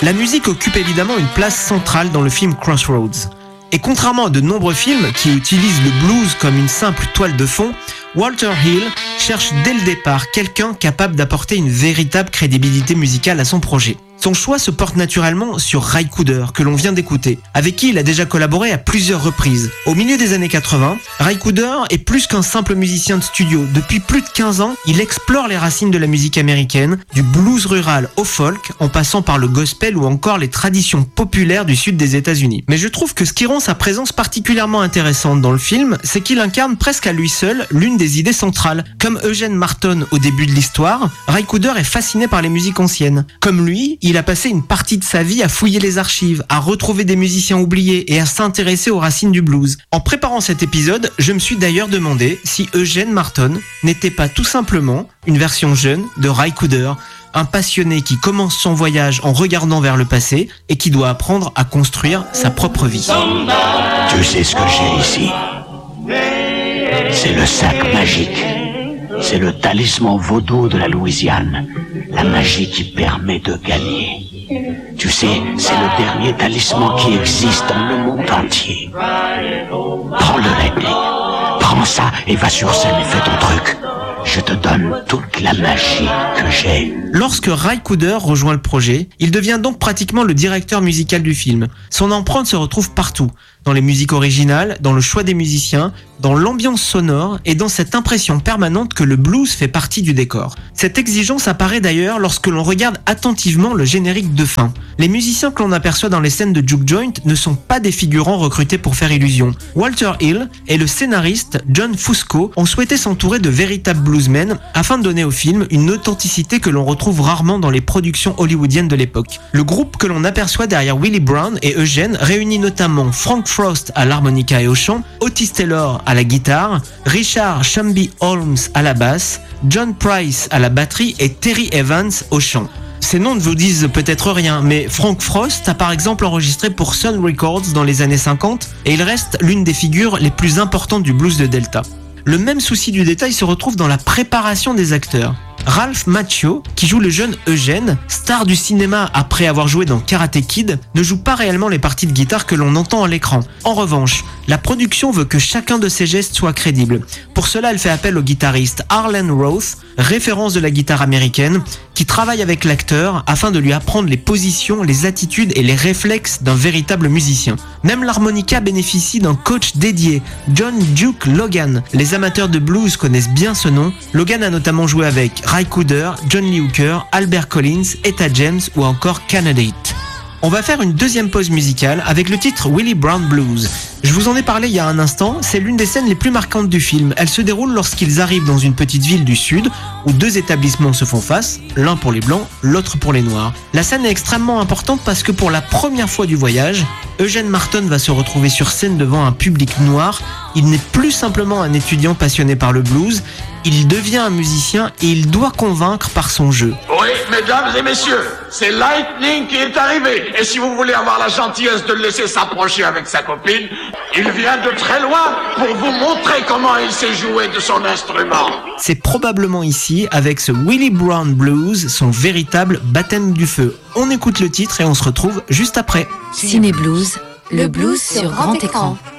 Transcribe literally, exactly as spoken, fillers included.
La musique occupe évidemment une place centrale dans le film Crossroads. Et contrairement à de nombreux films qui utilisent le blues comme une simple toile de fond, Walter Hill cherche dès le départ quelqu'un capable d'apporter une véritable crédibilité musicale à son projet. Son choix se porte naturellement sur Ry Cooder, que l'on vient d'écouter, avec qui il a déjà collaboré à plusieurs reprises. Au milieu des années quatre-vingts, Ry Cooder est plus qu'un simple musicien de studio. Depuis plus de quinze ans, il explore les racines de la musique américaine, du blues rural au folk, en passant par le gospel ou encore les traditions populaires du sud des États-Unis. Mais je trouve que ce qui rend sa présence particulièrement intéressante dans le film, c'est qu'il incarne presque à lui seul l'une des idées centrales. Comme Eugene Marton au début de l'histoire, Ry Cooder est fasciné par les musiques anciennes. Comme lui, il a passé une partie de sa vie à fouiller les archives, à retrouver des musiciens oubliés et à s'intéresser aux racines du blues. En préparant cet épisode, je me suis d'ailleurs demandé si Eugene Marton n'était pas tout simplement une version jeune de Ry Cooder, un passionné qui commence son voyage en regardant vers le passé et qui doit apprendre à construire sa propre vie. Tu sais ce que j'ai ici? C'est le sac magique. C'est le talisman vaudou de la Louisiane. La magie qui permet de gagner. Tu sais, c'est le dernier talisman qui existe dans le monde entier. Prends-le, Lightning. Prends ça et va sur scène et fais ton truc. Je te donne toute la magie que j'ai. Lorsque Ry Cooder rejoint le projet, il devient donc pratiquement le directeur musical du film. Son empreinte se retrouve partout, dans les musiques originales, dans le choix des musiciens, dans l'ambiance sonore et dans cette impression permanente que le blues fait partie du décor. Cette exigence apparaît d'ailleurs lorsque l'on regarde attentivement le générique de fin. Les musiciens que l'on aperçoit dans les scènes de juke joint ne sont pas des figurants recrutés pour faire illusion. Walter Hill et le scénariste John Fusco ont souhaité s'entourer de véritables bluesmen afin de donner au film une authenticité que l'on retrouve rarement dans les productions hollywoodiennes de l'époque. Le groupe que l'on aperçoit derrière Willie Brown et Eugene réunit notamment Frank Frost à l'harmonica et au chant, Otis Taylor à la guitare, Richard Shamby Holmes à la basse, John Price à la batterie et Terry Evans au chant. Ces noms ne vous disent peut-être rien, mais Frank Frost a par exemple enregistré pour Sun Records dans les années cinquante et il reste l'une des figures les plus importantes du blues de Delta. Le même souci du détail se retrouve dans la préparation des acteurs. Ralph Macchio, qui joue le jeune Eugène, star du cinéma après avoir joué dans Karate Kid, ne joue pas réellement les parties de guitare que l'on entend à l'écran. En revanche, la production veut que chacun de ses gestes soit crédible. Pour cela, elle fait appel au guitariste Arlen Roth, référence de la guitare américaine, qui travaille avec l'acteur afin de lui apprendre les positions, les attitudes et les réflexes d'un véritable musicien. Même l'harmonica bénéficie d'un coach dédié, John Duke Logan. Les amateurs de blues connaissent bien ce nom. Logan a notamment joué avec Ry Cooder, John Lee Hooker, Albert Collins, Etta James ou encore Candidate. On va faire une deuxième pause musicale avec le titre Willie Brown Blues. Je vous en ai parlé il y a un instant, c'est l'une des scènes les plus marquantes du film. Elle se déroule lorsqu'ils arrivent dans une petite ville du sud où deux établissements se font face, l'un pour les blancs, l'autre pour les noirs. La scène est extrêmement importante parce que pour la première fois du voyage, Eugene Marton va se retrouver sur scène devant un public noir. Il n'est plus simplement un étudiant passionné par le blues, il devient un musicien et il doit convaincre par son jeu. Oui, mesdames et messieurs, c'est Lightning qui est arrivé. Et si vous voulez avoir la gentillesse de le laisser s'approcher avec sa copine, il vient de très loin pour vous montrer comment il sait jouer de son instrument. C'est probablement ici, avec ce Willie Brown Blues, son véritable baptême du feu. On écoute le titre et on se retrouve juste après. Ciné Blues, le blues sur grand écran.